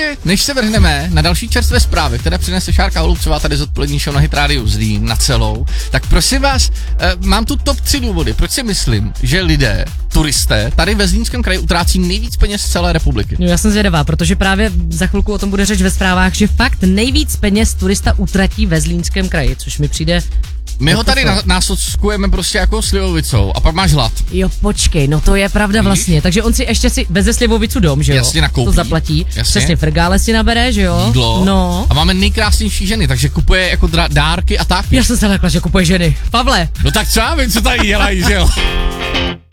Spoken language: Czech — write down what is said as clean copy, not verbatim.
ještě, než se vrhneme na další čerstvé zprávy, které přinese Šárka Holubcová tady z odpolední show na Hit Radio Zlín na celou, tak prosím vás, mám tu top 3 důvody, proč si myslím, že lidé, turisté, tady ve Zlínském kraji utrácí nejvíc peněz z celé republiky. No já jsem zvědavá, protože právě za chvilku o tom bude řeč ve zprávách, že fakt nejvíc peněz turista utratí ve Zlínském kraji, což mi přijde. My ho tady násockujeme prostě jako slivovicou a pak máš hlad. Jo, počkej, no to je pravda vlastně. Takže on si ještě veze slivovicu dom, že jo? Jasně, nakoupí. To zaplatí. Jasně. Přesně, frgále si nabere, že jo? Jídlo. No. A máme nejkrásnější ženy, takže kupuje jako dárky a tak. Já jsem se lekla, že kupuje ženy. Pavle. No tak co já vím, co tady dělají, že jo?